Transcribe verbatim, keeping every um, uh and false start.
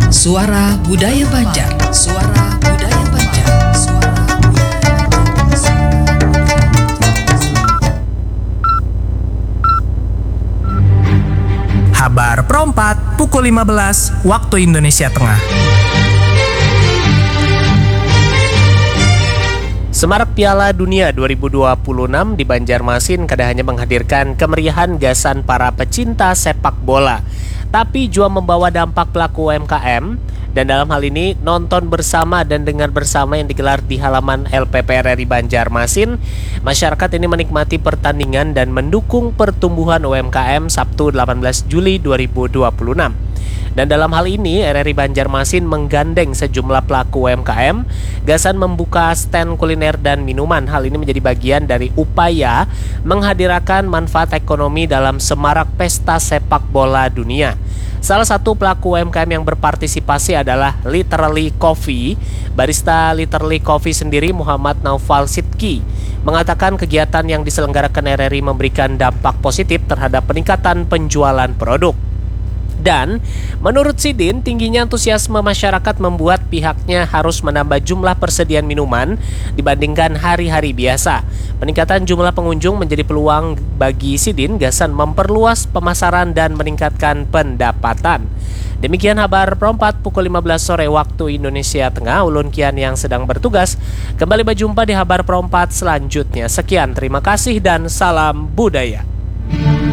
Suara Budaya Banjar. Suara Budaya Banjar. Suara Budaya Banjar. Habar Perempat pukul lima belas waktu Indonesia Tengah. Semarak Piala Dunia dua ribu dua puluh enam di Banjarmasin kada hanya menghadirkan kemeriahan gasan para pecinta sepak bola, tapi juga membawa dampak pelaku U M K M. Dan dalam hal ini, nonton bersama dan dengar bersama yang digelar di halaman L P P R R I Banjarmasin, masyarakat ini menikmati pertandingan dan mendukung pertumbuhan U M K M Sabtu delapan belas Juli dua ribu dua puluh enam. Dan dalam hal ini, R R I Banjarmasin menggandeng sejumlah pelaku U M K M, gasan membuka stand kuliner dan minuman. Hal ini menjadi bagian dari upaya menghadirkan manfaat ekonomi dalam semarak pesta sepak bola dunia. Salah satu pelaku U M K M yang berpartisipasi adalah Literally Coffee. Barista Literally Coffee sendiri, Muhammad Naufal Sidki, mengatakan kegiatan yang diselenggarakan R R I memberikan dampak positif terhadap peningkatan penjualan produk. Dan menurut Sidin, tingginya antusiasme masyarakat membuat pihaknya harus menambah jumlah persediaan minuman dibandingkan hari-hari biasa. Peningkatan jumlah pengunjung menjadi peluang bagi Sidin gasan memperluas pemasaran dan meningkatkan pendapatan. Demikian Habar Perempat pukul lima belas sore waktu Indonesia Tengah. Ulun Kian yang sedang bertugas kembali berjumpa di Habar Perempat selanjutnya. Sekian, terima kasih dan salam budaya.